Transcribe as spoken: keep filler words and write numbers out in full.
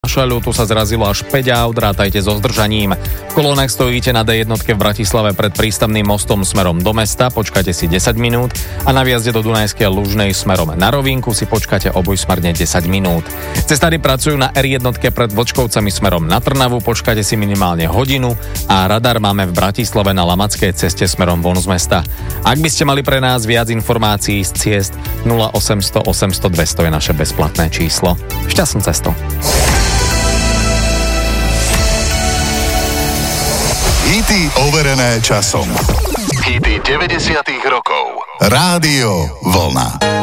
Šaľu, tu sa zrazilo až päť aut, rátajte so zdržaním. V kolónach stojíte na dé jedna v Bratislave pred prístavným mostom smerom do mesta, počkajte si desať minút a na viazde do Dunajskej Lužnej smerom na Rovinku si počkáte obojsmerne desať minút. Cestári pracujú na er jedna pred Vlčkovcami smerom na Trnavu, počkajte si minimálne hodinu a radar máme v Bratislave na Lamackej ceste smerom von z mesta. Ak by ste mali pre nás viac informácií z ciest, nula osemsto osemsto dvesto je naše bezplatné číslo. Šťastnú cestu. Hity overené časom. Hity deväťdesiatych rokov. Rádio Vlna.